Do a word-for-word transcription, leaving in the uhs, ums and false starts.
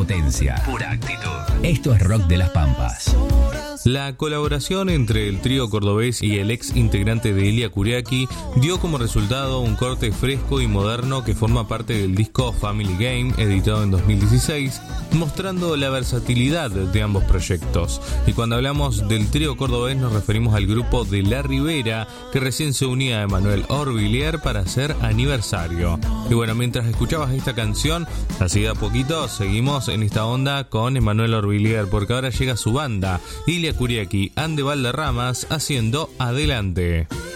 potencia, pura actitud. Esto es Rock de las Pampas. La colaboración entre el trío cordobés y el ex integrante de Elia Kuriaki dio como resultado un corte fresco y moderno que forma parte del disco Family Game, editado en dos mil dieciséis, mostrando la versatilidad de ambos proyectos. Y cuando hablamos del trío cordobés nos referimos al grupo de La Ribera, que recién se unía a Emanuel Orvillier para hacer aniversario. Y bueno, mientras escuchabas esta canción, así de a poquito seguimos en esta onda con Emanuel Orvillier, porque ahora llega su banda, Elia Kuriaki and the Valderramas, haciendo Adelante.